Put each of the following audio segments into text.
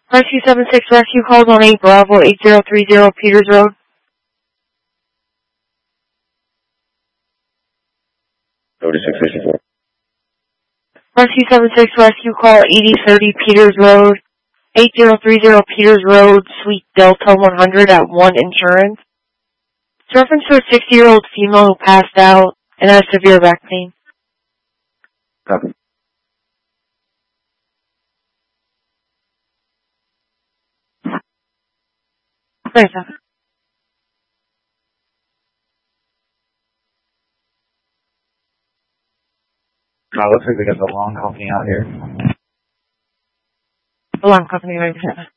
Rescue 76 rescue calls on 8 Bravo 8030 Peters Road. Rescue 76 rescue call 8030 Peters Road, 8030 Peters Road, Suite Delta 100 at 1 Insurance. It's reference to a 60-year-old female who passed out and has severe back pain. Copy. Thanks, sir. Looks like we got the lawn company out here. Alarm company right here.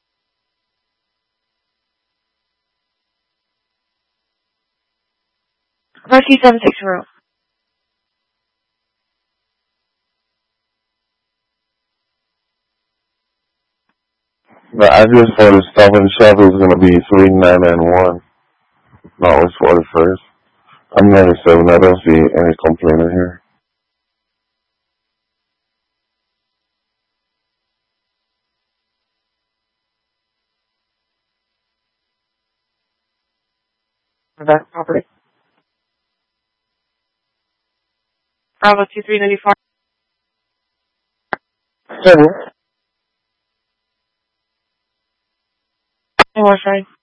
Rescue 76 room. The address for the Stop and Shop is going to be 3991 Northwest 41st. I'm 97. I don't see any complaint here. That property. Bravo 2394. 7. One more side.